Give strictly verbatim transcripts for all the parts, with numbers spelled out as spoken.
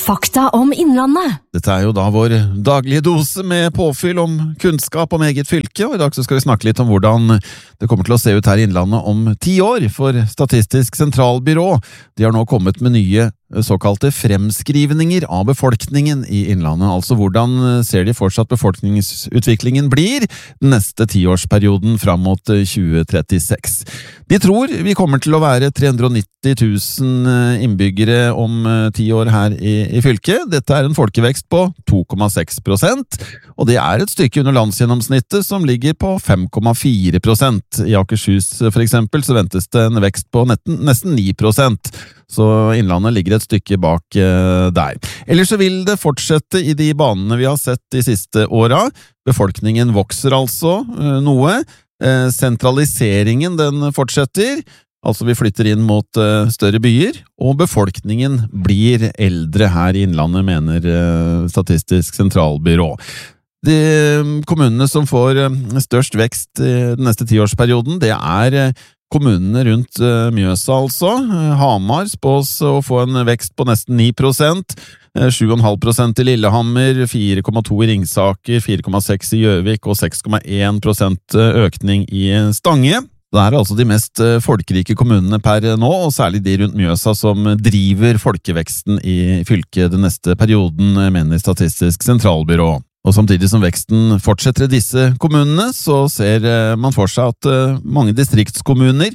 Fakta om Innlandet. Dette er jo da vår daglige dose med påfyll om kunnskap om eget fylke, og i dag så skal vi snakke litt om hvordan det kommer til å se ut her i Innlandet om ti år for Statistisk sentralbyrå. De har nå kommet med nye såkalte fremskrivninger av befolkningen i Innlandet, altså hvordan ser de for seg at befolkningsutviklingen blir den neste tiårsperioden fram mot tjue trettiseks. De tror vi kommer til å være tre hundre og nitti tusen innbyggere om ti år her i, i fylket. Dette er en folkevekst på to komma seks prosent, og det er et stykke under landsgjennomsnittet som ligger på fem komma fire prosent. I Akershus for eksempel så ventes det en vekst på nesten, nesten ni prosent. Så Innlandet ligger et stykke bak eh, der. Ellers så vil det fortsette i de banene vi har sett de siste åra. Befolkningen vokser altså eh, noe. Eh, sentraliseringen den fortsetter. Altså vi flytter inn mot eh, større byer, og befolkningen blir eldre her i Innlandet, mener eh, Statistisk sentralbyrå. De kommunene som får eh, størst vekst i den neste tiårsperioden, det er eh, kommunene rundt uh, Mjøsa altså. Uh, Hamar spås å få en vekst på nesten ni prosent, uh, sju komma fem prosent i Lillehammer, fire komma to i Ringsaker, fire komma seks i Gjøvik og seks komma en prosent økning i Stange. Det er altså de mest uh, folkerike kommunene per nå, og særlig de rundt Mjøsa som driver folkeveksten i fylket den neste perioden, mener Statistisk sentralbyrå. Og samtidig som veksten fortsetter i disse kommunene, så ser man for seg at mange distriktskommuner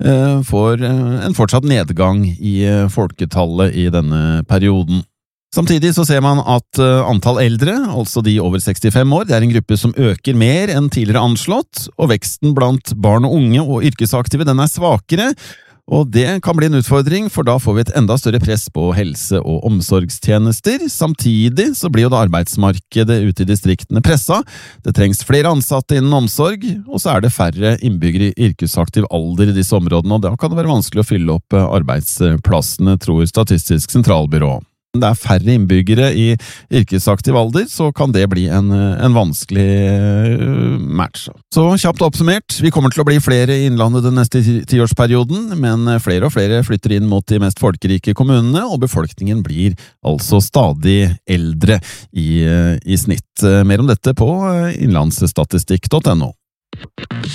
får en fortsatt nedgang i folketallet i denne perioden. Samtidig så ser man at antall eldre, altså de over sekstifem år, det er en gruppe som øker mer enn tidligere anslått, og veksten blant barn og unge og yrkesaktive den er svakere. Og det kan bli en utfordring, for da får vi et enda større press på helse- og omsorgstjenester. Samtidig så blir jo da arbeidsmarkedet ute i distriktene pressa. Det trengs flere ansatte innen omsorg, og så er det færre innbyggere i yrkesaktiv alder i disse områdene, og da kan det være vanskelig å fylle opp arbeidsplassene, tror Statistisk sentralbyrå. Det er færre innbyggere i yrkesaktiv alder, så kan det bli en, en vanskelig match. Så kjapt oppsummert, vi kommer til å bli flere i Innlandet den neste tiårsperioden, men flere og flere flytter inn mot de mest folkerike kommunene, og befolkningen blir altså stadig eldre i, i snitt. Mer om dette på innlandsstatistikk punktum no.